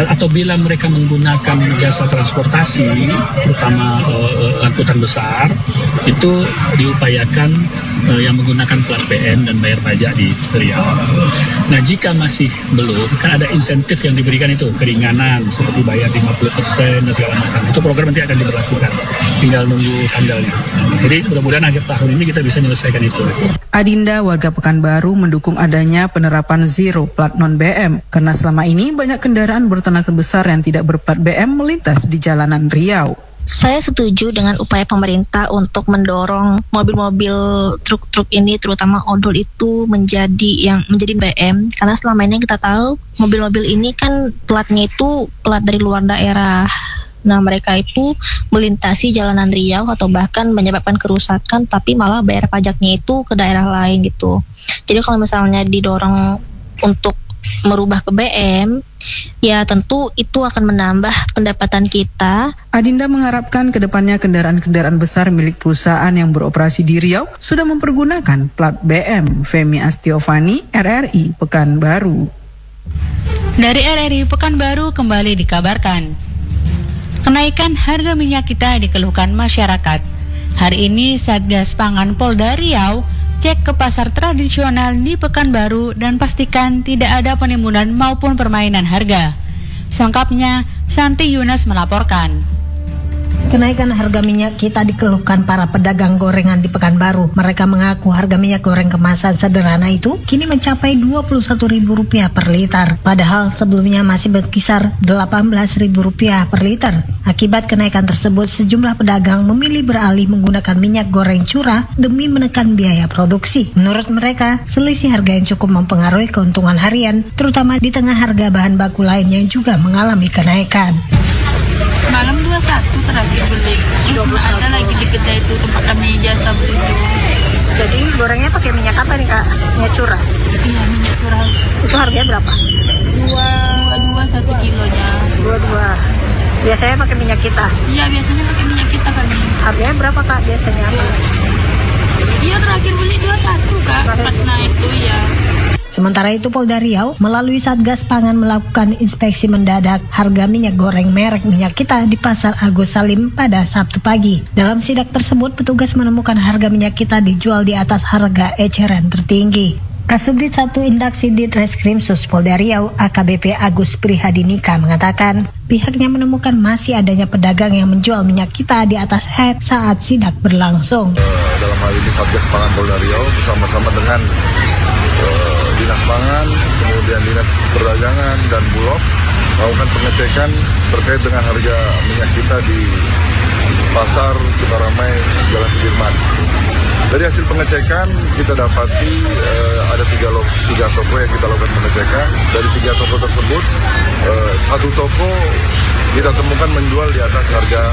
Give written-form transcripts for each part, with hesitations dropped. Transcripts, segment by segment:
atau bila mereka menggunakan jasa transportasi, terutama angkutan besar, itu diupayakan yang menggunakan plat PN dan bayar pajak di Riau. Nah, jika masih belum, kan ada insentif yang diberikan itu, keringanan seperti bayar 50% dan segala macam. Itu program nanti akan diberlakukan, tinggal nunggu tanggalnya. Jadi mudah-mudahan akhir tahun ini kita bisa menyelesaikan itu. Adinda, warga Pekanbaru, mendukung adanya penerapan zero plat non-BM karena selama ini banyak kendaraan bertonnase besar yang tidak berplat BM melintas di jalanan Riau. Saya setuju dengan upaya pemerintah untuk mendorong mobil-mobil truk-truk ini, terutama odol itu menjadi BM, karena selama ini kita tahu mobil-mobil ini kan platnya itu plat dari luar daerah. Nah, mereka itu melintasi jalanan Riau atau bahkan menyebabkan kerusakan, tapi malah bayar pajaknya itu ke daerah lain gitu. Jadi kalau misalnya didorong untuk merubah ke BM, ya tentu itu akan menambah pendapatan kita. Adinda mengharapkan kedepannya kendaraan-kendaraan besar milik perusahaan yang beroperasi di Riau sudah mempergunakan plat BM. Femi Astiovani, RRI Pekanbaru. Dari RRI Pekanbaru kembali dikabarkan, kenaikan harga minyak kita dikeluhkan masyarakat. Hari ini Satgas Pangan Polda Riau cek ke pasar tradisional di Pekanbaru dan pastikan tidak ada penimbunan maupun permainan harga. Selengkapnya, Santi Yunas melaporkan. Kenaikan harga minyak kita dikeluhkan para pedagang gorengan di Pekanbaru. Mereka mengaku harga minyak goreng kemasan sederhana itu kini mencapai Rp21.000 per liter. Padahal sebelumnya masih berkisar Rp18.000 per liter. Akibat kenaikan tersebut, sejumlah pedagang memilih beralih menggunakan minyak goreng curah demi menekan biaya produksi. Menurut mereka, selisih harga yang cukup mempengaruhi keuntungan harian, terutama di tengah harga bahan baku lain yang juga mengalami kenaikan. Malam 21 terakhir beli. Terus ada lagi di kedai itu tempat kami jasa beli. Jadi gorengnya pakai minyak apa nih Kak? Minyak curah? Iya, minyak curah. Itu harganya berapa? 22 1 kilonya. 22. Biasanya pakai minyak kita? Iya, biasanya pakai minyak kita kami. Harganya berapa Kak biasanya? Iya, terakhir beli 21 Kak. Pas naik tuh ya. Sementara itu Polda Riau melalui Satgas Pangan melakukan inspeksi mendadak harga minyak goreng merek minyak kita di Pasar Agus Salim pada Sabtu pagi. Dalam sidak tersebut, petugas menemukan harga minyak kita dijual di atas harga eceran tertinggi. Kasubdit 1 Indaksi Ditreskrim Sus Polda Riau AKBP Agus Prihadinika mengatakan pihaknya menemukan masih adanya pedagang yang menjual minyak kita di atas head saat sidak berlangsung. Dalam hal ini Satgas Pangan Polda Riau bersama-sama dengan Dinas Pangan, kemudian Dinas Perdagangan dan Bulog melakukan pengecekan terkait dengan harga minyak kita di Pasar Sukaramai Jalan Sudirman. Dari hasil pengecekan kita dapati ada tiga toko yang kita lakukan pengecekan. Dari 3 toko tersebut, 1 toko kita temukan menjual di atas harga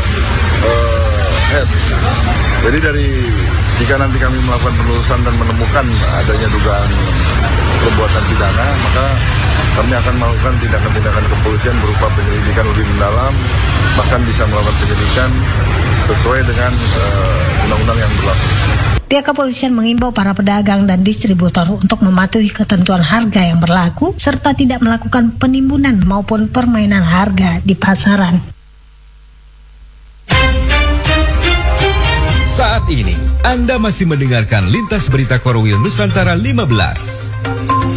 head. Jadi jika nanti kami melakukan penelusuran dan menemukan adanya dugaan perbuatan pidana, maka kami akan melakukan tindakan-tindakan kepolisian berupa penyelidikan lebih mendalam, bahkan bisa melakukan penyelidikan sesuai dengan undang-undang yang berlaku. Pihak kepolisian mengimbau para pedagang dan distributor untuk mematuhi ketentuan harga yang berlaku serta tidak melakukan penimbunan maupun permainan harga di pasaran. Saat ini, Anda masih mendengarkan Lintas Berita Korwil Nusantara 15.